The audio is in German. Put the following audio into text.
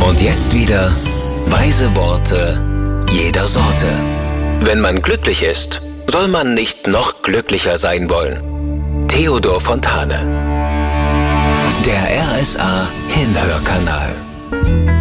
Und jetzt wieder weise Worte jeder Sorte. Wenn man glücklich ist, soll man nicht noch glücklicher sein wollen. Theodor Fontane. Der RSA Hinhörkanal.